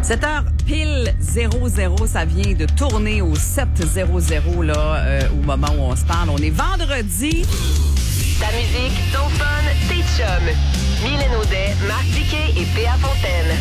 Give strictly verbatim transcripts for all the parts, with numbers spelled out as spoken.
sept heures pile zéro zéro, ça vient de tourner au sept zéro zéro là, euh, au moment où on se parle. On est vendredi. Ta musique, ton fun, tes chums. Mylène Audet, Marc Diquet et P A Fontaine.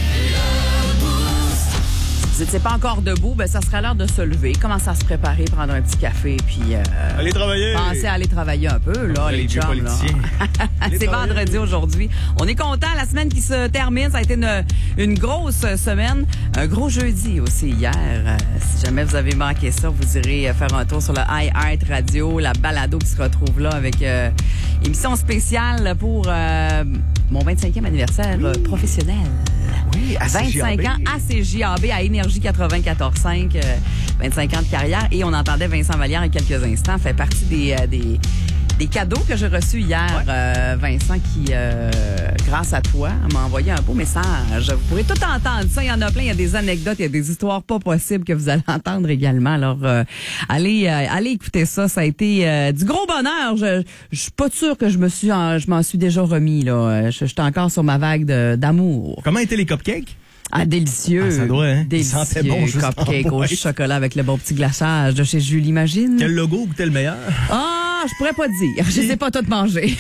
Si vous n'étiez pas encore debout, ben ça serait l'heure de se lever, commencer à se préparer, prendre un petit café, puis... Euh, allez travailler! Pensez à aller travailler un peu, là, les, les chums, là. C'est vendredi aujourd'hui. On est content, la semaine qui se termine, ça a été une, une grosse semaine. Un gros jeudi aussi hier. Euh, si jamais vous avez manqué ça, vous irez faire un tour sur le iHeart Radio, la balado qui se retrouve là avec euh, émission spéciale pour euh, mon vingt-cinquième anniversaire oui. euh, professionnel. Oui, à vingt-cinq ans à C J A B, à Énergie quatre-vingt-quatorze cinq, euh, vingt-cinq ans de carrière. Et on entendait Vincent Vallière il y a quelques instants, fait partie des, euh, des, des cadeaux que j'ai reçus hier. Ouais. Euh, Vincent qui, euh, grâce à toi, m'a envoyé un beau message. Vous pourrez tout entendre ça. Il y en a plein. Il y a des anecdotes, il y a des histoires pas possibles que vous allez entendre également. Alors, euh, allez, euh, allez écouter ça. Ça a été euh, du gros bonheur. Je, je suis pas sûre que je me suis, en, je m'en suis déjà remis là. Je, je suis encore sur ma vague de, d'amour. Comment étaient les cupcakes? Ah, délicieux. Ah, ça doit, hein? Délicieux. Il sentait bon, juste cupcake au chocolat avec le bon petit glaçage de chez Julie, imagine. Quel logo goûtait le meilleur? Ah, je pourrais pas dire. Je sais pas tout manger.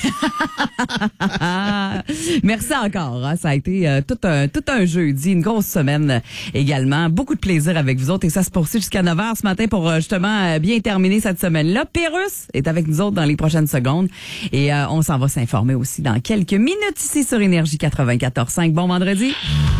Merci encore. Hein. Ça a été euh, tout un tout un jeudi, une grosse semaine euh, également. Beaucoup de plaisir avec vous autres et ça se poursuit jusqu'à neuf heures ce matin pour euh, justement euh, bien terminer cette semaine-là. Pérus est avec nous autres dans les prochaines secondes et euh, on s'en va s'informer aussi dans quelques minutes ici sur Énergie quatre-vingt-quatorze cinq. Bon vendredi.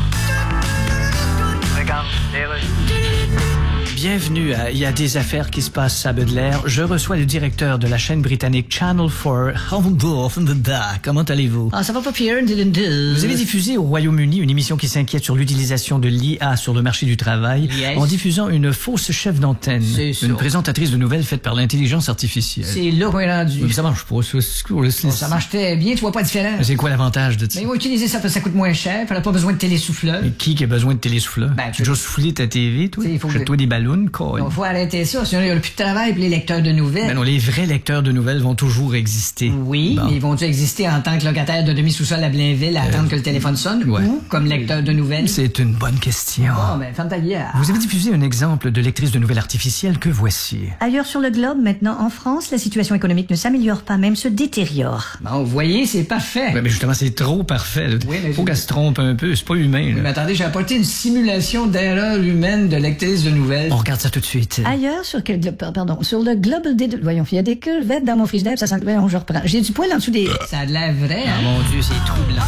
Bienvenue à Il y a des affaires qui se passent à Baudelaire. Je reçois le directeur de la chaîne britannique Channel four. Comment allez-vous? Ah, ça va pas pire, Dylan. Vous avez diffusé au Royaume-Uni une émission qui s'inquiète sur l'utilisation de l'I A sur le marché du travail yes. en diffusant une fausse chef d'antenne. C'est ça. Une présentatrice de nouvelles faite par l'intelligence artificielle. C'est là qu'on est rendu. Mais ça marche pas. Ça, ça, ça marche très bien, tu vois pas la différence. C'est quoi l'avantage de ça? Mais ils vont utiliser ça parce que ça coûte moins cher, elle a pas besoin de télésouffleur. Mais qui qui a besoin de télésouffleur? Ben, tu as déjà soufflé ta T V, toi? Jette-toi des ballons, quoi. Il faut arrêter ça, sinon il n'y a plus de travail pour les lecteurs de nouvelles. Ben non, les vrais lecteurs de nouvelles vont toujours exister. Oui, bon. mais ils vont-ils exister en tant que locataire de demi-sous-sol à Blainville à euh, attendre que le téléphone sonne? Ouais. Ou comme lecteur de nouvelles? C'est une bonne question. Oh, ben, ferme ta gueule. Vous avez diffusé un exemple de lectrice de nouvelles artificielle que voici. Ailleurs sur le globe, maintenant en France, la situation économique ne s'améliore pas, même se détériore. Bon, vous voyez, c'est parfait. Ouais, mais justement, c'est trop parfait. Là. Oui, mais faut je... qu'elle se trompe un peu, c'est pas humain. Oui, là. mais attendez, j'ai apporté une simulation d'erreur humaine de lectrice de nouvelles. On regarde ça tout de suite. Ailleurs, sur, quel, pardon, sur le globe des... Voyons, il y a des crevettes dans mon frigidaire, ça sent... Voyons, je reprends. J'ai du poil en dessous des... Ça a de l'air vrai, hein? Ah, mon Dieu, c'est troublant.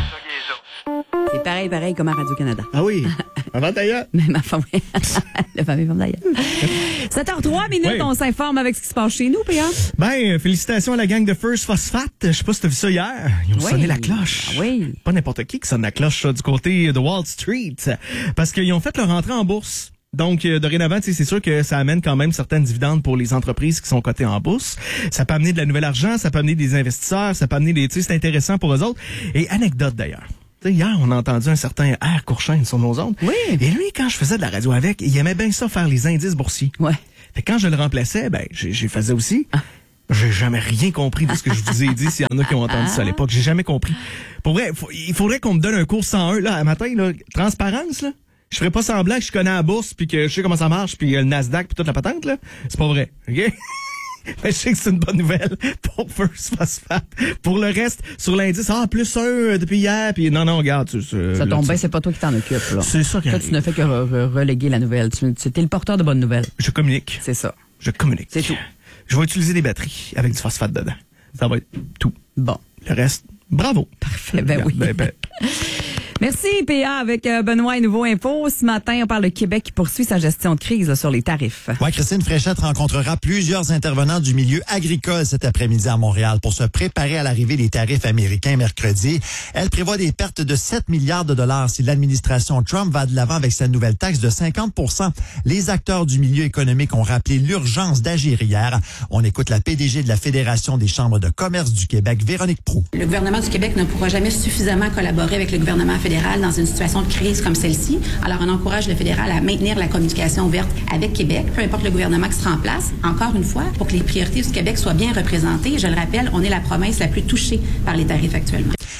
C'est pareil, pareil comme à Radio-Canada. Ah oui? Avant d'ailleurs? Même ma femme. La famille femme d'ailleurs. sept heures trois minutes, oui. On s'informe avec ce qui se passe chez nous, P A. Ben, félicitations à la gang de First Phosphate. Je sais pas si t'as vu ça hier. Ils ont oui. sonné la cloche. Ah oui. Pas n'importe qui qui sonne la cloche ça, du côté de Wall Street. Parce qu'ils ont fait leur entrée en bourse. Donc, euh, dorénavant, c'est sûr que ça amène quand même certaines dividendes pour les entreprises qui sont cotées en bourse. Ça peut amener de la nouvelle argent, ça peut amener des investisseurs, ça peut amener des... Tu sais, c'est intéressant pour eux autres. Et anecdote d'ailleurs. T'sais, hier, on a entendu un certain R. Courchaine sur nos ondes. Oui. Et lui, quand je faisais de la radio avec, il aimait bien ça faire les indices boursiers. Ouais. Fait que quand je le remplaçais, ben, j'ai faisais aussi. Ah. J'ai jamais rien compris de ce que je vous ai dit, s'il y en a qui ont entendu ça à l'époque. J'ai jamais compris. Pour vrai, faut, il faudrait qu'on me donne un cours cent un, là, à matin, là. Transparence, là. Je ferais pas semblant que je connais la bourse puis que je sais comment ça marche puis le Nasdaq puis toute la patente, là. C'est pas vrai. OK? Mais je sais que c'est une bonne nouvelle pour First Phosphate. Pour le reste, sur l'indice, ah, plus un depuis hier, puis non, non, regarde. Tu, tu, ça là, tombe tu... bien, c'est pas toi qui t'en occupes, là. C'est ça qui Toi, tu ne fais que re- re- reléguer la nouvelle. Tu es le porteur de bonnes nouvelles. Je communique. C'est ça. Je communique. C'est tout. Je vais utiliser des batteries avec du phosphate dedans. Ça va être tout. Bon. Le reste, bravo. Parfait, ben oui. Ben, ben. Merci, P A, avec Benoît et Nouveau Info. Ce matin, on parle de Québec qui poursuit sa gestion de crise là, sur les tarifs. Oui, Christine Fréchette rencontrera plusieurs intervenants du milieu agricole cet après-midi à Montréal pour se préparer à l'arrivée des tarifs américains mercredi. Elle prévoit des pertes de sept milliards de dollars si l'administration Trump va de l'avant avec sa nouvelle taxe de cinquante pour cent. Les acteurs du milieu économique ont rappelé l'urgence d'agir hier. On écoute la P D G de la Fédération des chambres de commerce du Québec, Véronique Proulx. Le gouvernement du Québec ne pourra jamais suffisamment collaborer avec le gouvernement fédéral dans une situation de crise comme celle-ci. Alors, on encourage le fédéral à maintenir la communication ouverte avec Québec, peu importe le gouvernement qui sera en place. Encore une fois, pour que les priorités du Québec soient bien représentées. Je le rappelle, on est la province la plus touchée par les tarifs actuellement.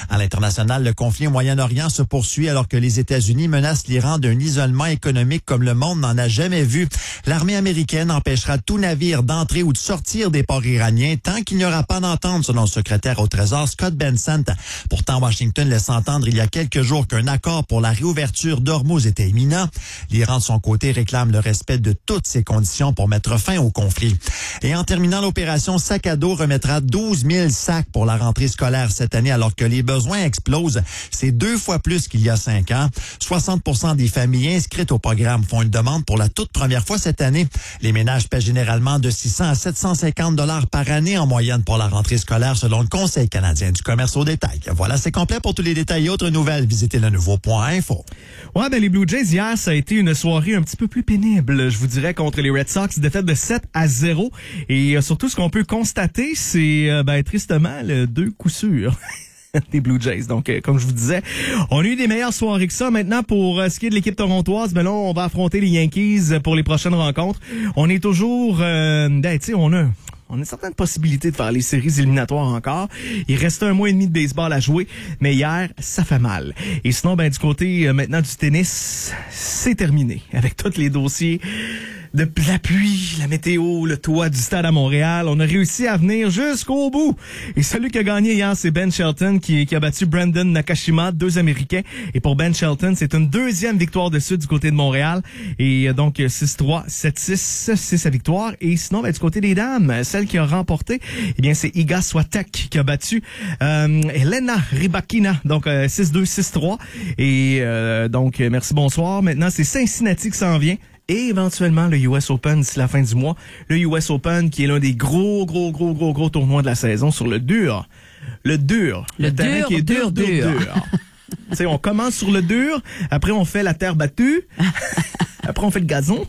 À l'international, le conflit au Moyen-Orient se poursuit alors que les États-Unis menacent l'Iran d'un isolement économique comme le monde n'en a jamais vu. L'armée américaine empêchera tout navire d'entrer ou de sortir des ports iraniens tant qu'il n'y aura pas d'entente, selon le secrétaire au Trésor Scott Bessent. Pourtant, Washington laisse entendre il y a quelques jours qu'un accord pour la réouverture d'Ormuz était imminent. L'Iran, de son côté, réclame le respect de toutes ces conditions pour mettre fin au conflit. Et en terminant, l'opération Sac à dos remettra douze mille sacs pour la rentrée scolaire cette année alors que les besoins explosent. C'est deux fois plus qu'il y a cinq ans. soixante pour cent des familles inscrites au programme font une demande pour la toute première fois cette année. Les ménages paient généralement de six cents à sept cent cinquante dollars par année en moyenne pour la rentrée scolaire selon le Conseil canadien du commerce au détail. Voilà, c'est complet. Pour tous les détails et autres nouvelles, visitez le nouveau point info. Ouais, ben les Blue Jays hier, ça a été une soirée un petit peu plus pénible, je vous dirais, contre les Red Sox, défaite de sept à zéro. Et euh, surtout, ce qu'on peut constater, c'est euh, ben tristement le deux coups sûrs des Blue Jays. Donc, euh, comme je vous disais, on a eu des meilleures soirées que ça. Maintenant, pour euh, ce qui est de l'équipe torontoise, ben là, on va affronter les Yankees pour les prochaines rencontres. On est toujours, euh, ben, tu sais, on a... On a une certaine possibilité de faire les séries éliminatoires encore. Il reste un mois et demi de baseball à jouer, mais hier, ça fait mal. Et sinon, ben du côté euh, maintenant du tennis, c'est terminé avec tous les dossiers de la pluie, la météo, le toit du stade à Montréal. On a réussi à venir jusqu'au bout. Et celui qui a gagné hier, c'est Ben Shelton qui, qui a battu Brandon Nakashima, deux Américains. Et pour Ben Shelton, c'est une deuxième victoire de suite du côté de Montréal. Et donc six trois, sept six, c'est sa victoire. Et sinon, ben, du côté des dames, celle qui a remporté, eh bien c'est Iga Swiatek qui a battu euh, Elena Rybakina. Donc euh, six deux, six trois. Et euh, donc merci, bonsoir. Maintenant, c'est Cincinnati qui s'en vient. Et éventuellement, le U S Open d'ici la fin du mois. Le U S Open qui est l'un des gros, gros, gros, gros, gros tournois de la saison sur le dur. Le dur. Le, le dur, terrain qui est dur, dur, dur. dur. dur. Tu sais, on commence sur le dur, après on fait la terre battue, après on fait le gazon.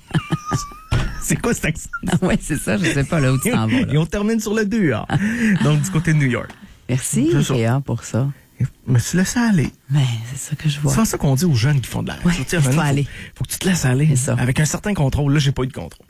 C'est quoi cet accent? Oui, c'est ça, je sais pas là où tu t'en vas. Là. Et on termine sur le dur. Donc, du côté de New York. Merci, Léa, pour ça. Je me suis laissé aller. Mais c'est ça que je vois. C'est ça qu'on dit aux jeunes qui font de la ouais, il faut, faut aller. Faut que tu te laisses aller. C'est ça. Avec un certain contrôle. Là, j'ai pas eu de contrôle.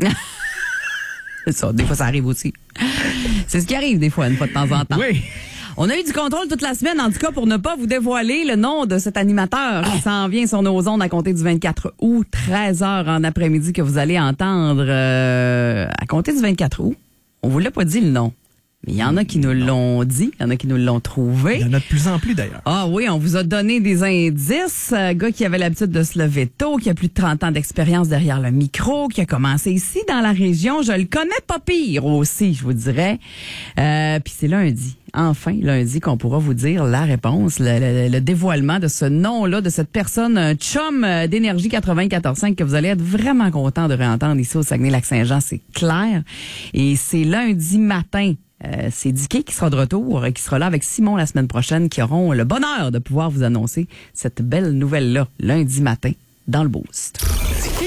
C'est ça. Des fois, ça arrive aussi. C'est ce qui arrive des fois, une fois de temps en temps. Oui. On a eu du contrôle toute la semaine, en tout cas, pour ne pas vous dévoiler le nom de cet animateur qui s'en vient sur nos ondes à compter du vingt-quatre août, treize heures en après-midi, que vous allez entendre euh, à compter du vingt-quatre août. On vous l'a pas dit le nom. Mais il y en a qui nous l'ont dit, il y en a qui nous l'ont trouvé. Il y en a de plus en plus, d'ailleurs. Ah oui, on vous a donné des indices. Un gars qui avait l'habitude de se lever tôt, qui a plus de trente ans d'expérience derrière le micro, qui a commencé ici dans la région. Je le connais pas pire aussi, je vous dirais. Euh, puis c'est lundi. Enfin, lundi, qu'on pourra vous dire la réponse, le, le, le dévoilement de ce nom-là, de cette personne, un chum d'Énergie quatre-vingt-quatorze cinq que vous allez être vraiment content de réentendre ici au Saguenay-Lac-Saint-Jean, c'est clair. Et c'est lundi matin. Euh, c'est Dicky qui sera de retour et qui sera là avec Simon la semaine prochaine, qui auront le bonheur de pouvoir vous annoncer cette belle nouvelle-là lundi matin dans le Boost.